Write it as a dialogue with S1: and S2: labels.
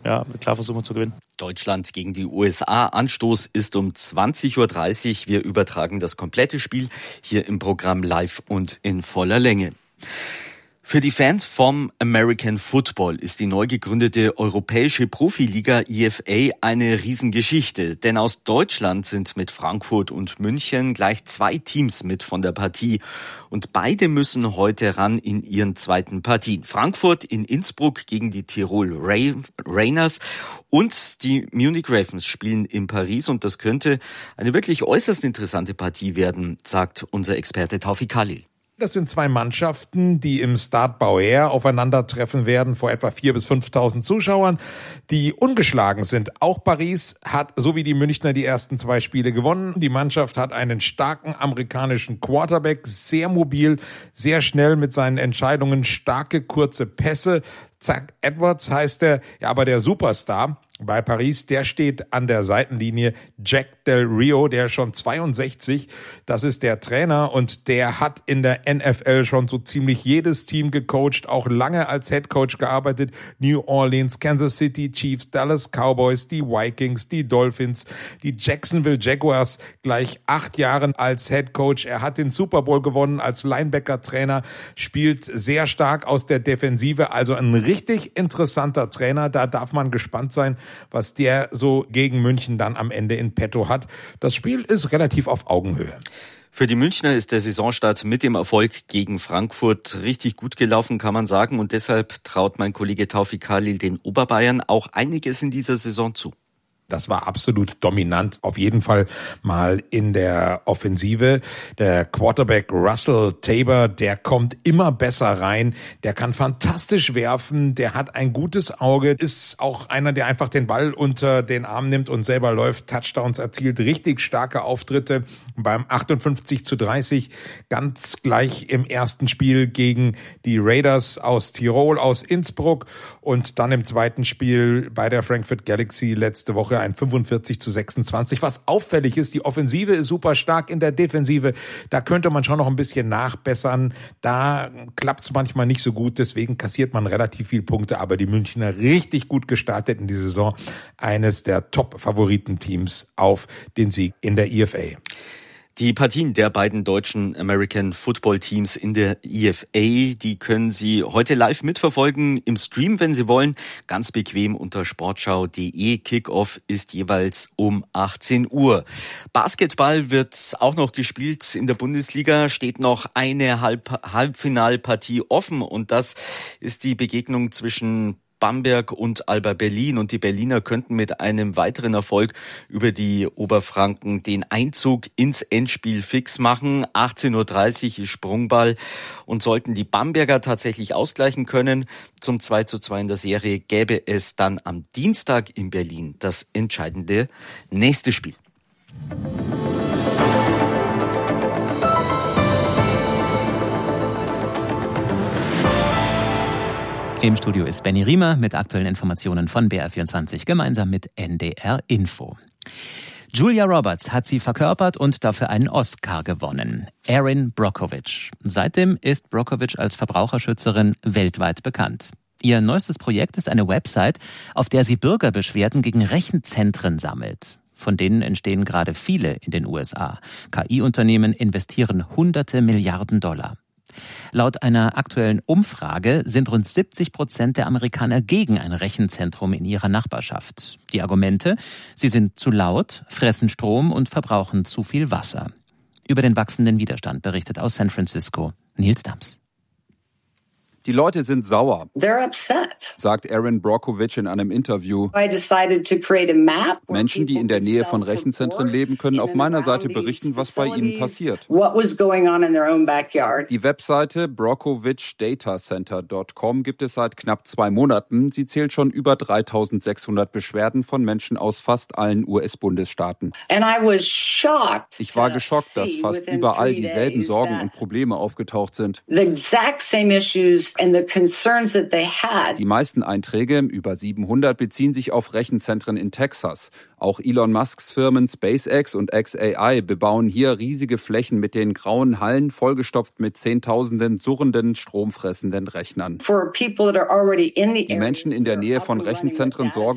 S1: klar versuchen zu gewinnen.
S2: Deutschland gegen die USA. Anstoß ist um 20.30 Uhr. Wir übertragen das komplette Spiel hier im Programm live und in voller Länge. Für die Fans vom American Football ist die neu gegründete europäische Profiliga IFA eine Riesengeschichte. Denn aus Deutschland sind mit Frankfurt und München gleich 2 Teams mit von der Partie. Und beide müssen heute ran in ihren zweiten Partien. Frankfurt in Innsbruck gegen die Tirol Rainers und die Munich Ravens spielen in Paris. Und das könnte eine wirklich äußerst interessante Partie werden, sagt unser Experte Taufik Khalil.
S3: Das sind 2 Mannschaften, die im Stade Bauer aufeinandertreffen werden vor etwa 4.000 bis 5.000 Zuschauern, die ungeschlagen sind. Auch Paris hat, so wie die Münchner, die ersten 2 Spiele gewonnen. Die Mannschaft hat einen starken amerikanischen Quarterback, sehr mobil, sehr schnell mit seinen Entscheidungen, starke, kurze Pässe. Zach Edwards heißt er, aber der Superstar bei Paris, der steht an der Seitenlinie. Jack Del Rio, der ist schon 62, das ist der Trainer und der hat in der NFL schon so ziemlich jedes Team gecoacht, auch lange als Headcoach gearbeitet. New Orleans, Kansas City Chiefs, Dallas Cowboys, die Vikings, die Dolphins, die Jacksonville Jaguars, gleich 8 Jahre als Headcoach. Er hat den Super Bowl gewonnen als Linebacker-Trainer, spielt sehr stark aus der Defensive, also ein richtig interessanter Trainer. Da darf man gespannt sein, was der so gegen München dann am Ende in petto hat. Das Spiel ist relativ auf Augenhöhe.
S2: Für die Münchner ist der Saisonstart mit dem Erfolg gegen Frankfurt richtig gut gelaufen, kann man sagen. Und deshalb traut mein Kollege Taufik Khalil den Oberbayern auch einiges in dieser Saison zu.
S3: Das war absolut dominant, auf jeden Fall mal in der Offensive. Der Quarterback Russell Tabor, der kommt immer besser rein, der kann fantastisch werfen, der hat ein gutes Auge, ist auch einer, der einfach den Ball unter den Arm nimmt und selber läuft, Touchdowns erzielt, richtig starke Auftritte beim 58-30, ganz gleich im ersten Spiel gegen die Raiders aus Tirol, aus Innsbruck und dann im zweiten Spiel bei der Frankfurt Galaxy letzte Woche ein 45-26. Was auffällig ist, die Offensive ist super stark, in der Defensive, da könnte man schon noch ein bisschen nachbessern. Da klappt es manchmal nicht so gut, deswegen kassiert man relativ viel Punkte, aber die Münchner richtig gut gestartet in die Saison. Eines der Top-Favoritenteams auf den Sieg in der IFA.
S2: Die Partien der beiden deutschen American Football Teams in der IFA, die können Sie heute live mitverfolgen im Stream, wenn Sie wollen. Ganz bequem unter sportschau.de. Kickoff ist jeweils um 18 Uhr. Basketball wird auch noch gespielt in der Bundesliga. Steht noch eine Halbfinalpartie offen und das ist die Begegnung zwischen Bamberg und Alba Berlin und die Berliner könnten mit einem weiteren Erfolg über die Oberfranken den Einzug ins Endspiel fix machen. 18.30 Uhr ist Sprungball und sollten die Bamberger tatsächlich ausgleichen können zum 2:2 in der Serie, gäbe es dann am Dienstag in Berlin das entscheidende nächste Spiel.
S4: Im Studio ist Benny Riemer mit aktuellen Informationen von BR24 gemeinsam mit NDR Info. Julia Roberts hat sie verkörpert und dafür einen Oscar gewonnen. Erin Brockovich. Seitdem ist Brockovich als Verbraucherschützerin weltweit bekannt. Ihr neuestes Projekt ist eine Website, auf der sie Bürgerbeschwerden gegen Rechenzentren sammelt. Von denen entstehen gerade viele in den USA. KI-Unternehmen investieren hunderte Milliarden $. Laut einer aktuellen Umfrage sind rund 70% der Amerikaner gegen ein Rechenzentrum in ihrer Nachbarschaft. Die Argumente? Sie sind zu laut, fressen Strom und verbrauchen zu viel Wasser. Über den wachsenden Widerstand berichtet aus San Francisco Nils Dams.
S5: Die Leute sind sauer,
S6: They're upset.
S5: sagt Erin Brockovich in einem Interview.
S6: I decided to create a map.
S5: Menschen, die in der Nähe von Rechenzentren leben, können auf meiner Seite berichten, was bei ihnen passiert.
S6: What was going on in their own backyard.
S5: Die Webseite brockovichdatacenter.com gibt es seit knapp 2 Monaten. Sie zählt schon über 3.600 Beschwerden von Menschen aus fast allen US-Bundesstaaten.
S6: And I was shocked.
S5: Ich war geschockt, dass fast überall dieselben Sorgen und Probleme aufgetaucht sind.
S6: The exact same issues and the concerns that they had.
S5: Die meisten Einträge, über 700, beziehen sich auf Rechenzentren in Texas. Auch Elon Musks Firmen SpaceX und xAI bebauen hier riesige Flächen mit den grauen Hallen, vollgestopft mit Zehntausenden surrenden, stromfressenden Rechnern.
S6: For people that are already in the
S5: Die Menschen in der Nähe von Rechenzentren sorgen